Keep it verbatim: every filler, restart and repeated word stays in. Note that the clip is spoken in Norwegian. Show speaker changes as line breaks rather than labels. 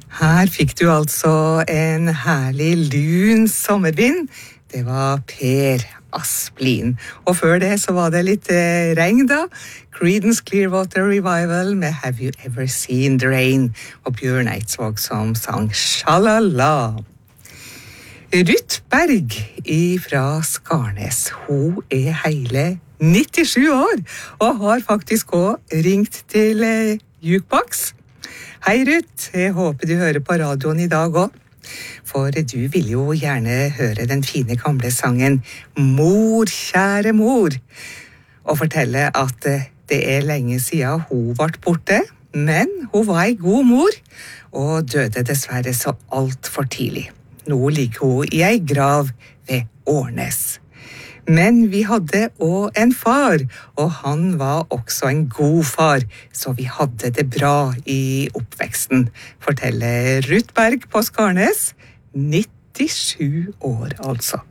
Her fikk du altså en herlig lun sommervind. Det var Per Asplin. Og før det så var det litt eh, regn da. Creedence Clearwater Revival med Have You Ever Seen the Rain? Og Bjørn Eidsvåg som sang Shalala. Ruth Berg fra Skarnes, hun er hele nittisju år, og har faktisk også ringt til eh, Jukebox. Hei Ruth, jeg håper du hører på radioen i dag også. For du vil jo gjerne høre den fine gamle sangen Mor, kjære mor, og fortelle at det er lenge siden hun ble borte, men hun var en god mor, og døde dessverre så alt for tidlig. Nå ligger hun i en grav ved Årnes. Men vi hadde også en far, og han var også en god far, så vi hadde det bra i oppveksten, forteller Ruth Berg på Skarnes, nittisju år altså.